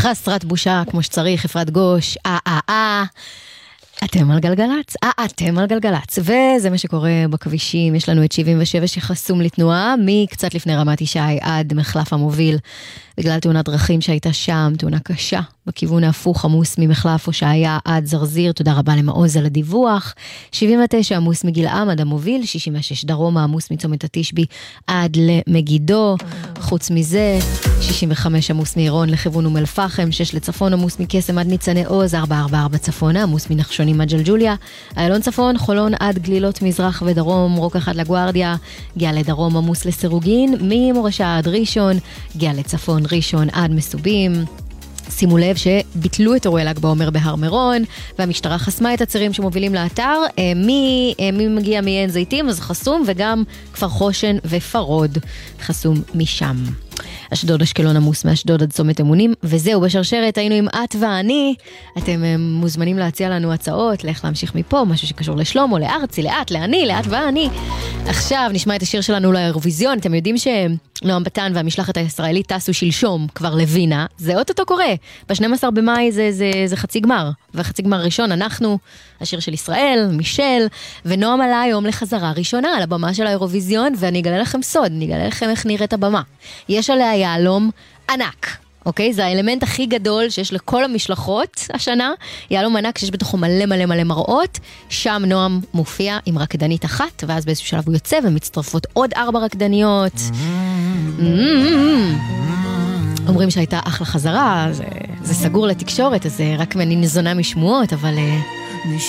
חסרת בושה כמו שצריך, אפרת גוש, אתם על גלגלץ, אתם על גלגלץ, וזה מה שקורה בכבישים. יש לנו את 77 שחסום לתנועה, מקצת לפני רמת ישי עד מחלף המוביל, בגלל תאונת דרכים שהייתה שם, תאונה קשה, בכיוון ההפוך עמוס ממחלף הושעיה עד זרזיר, תודה רבה למעוז על הדיווח. 79 עמוס מגילעם עד המוביל, 66 דרומה עמוס מצומת התשבי עד למגידו, חוץ מזה 65 עמוס מעירון לכיוון אום אל פחם, 6 לצפון עמוס מקסם עד ניצני עוז, 444 צפונה עמוס מנחשונים עד ג'לג'וליה, איילון צפון חולון עד גלילות מזרח ודרום, רוק אחד לגוארדיה, גאה לדרום עמוס לסירוגין, ממורשה עד ראשון, גאה לצפון ראשון עד מסובים. שימו לב שביטלו את אירועי ל"ג בעומר בהר מירון, והמשטרה חסמה את הצירים שמובילים לאתר. מי מגיע מעין זיתים אז חסום, וגם כפר חושן ופרוד חסום משם. אשדוד אשקלון עמוס מאשדוד עד צומת אמונים, וזהו בשרשרת, היינו עם את ואני. אתם מוזמנים להציע לנו הצעות, לאיך להמשיך מפה, משהו שקשור לשלום או לארצי, לאט, לאני, לאט ואני. עכשיו נשמע את השיר שלנו לאירוויזיון. אתם יודעים שנועם בטן והמשלחת הישראלית טסו שלשום כבר לווינה, זה אוטוטו קורה. ב-12 במאי זה חצי גמר, וחצי גמר ראשון אנחנו, השיר של ישראל, מישל, ונועם עלה היום לחזרה ראשונה על הבמה של האירוויזיון, ואני אגלה לכם סוד, אני אגלה לכם איך נראית הבמה. יש עליה יהלום ענק, אוקיי? זה האלמנט הכי גדול שיש לכל המשלחות השנה, יהלום ענק שיש בתוכו מלא מלא מלא מראות, שם נועם מופיע עם רקדנית אחת, ואז באיזשהו שלב הוא יוצא ומצטרפות עוד 4 רקדניות. אומרים שהייתה אחלה חזרה, זה סגור לתקשורת, אז רק אני נזונה משמועות, אבל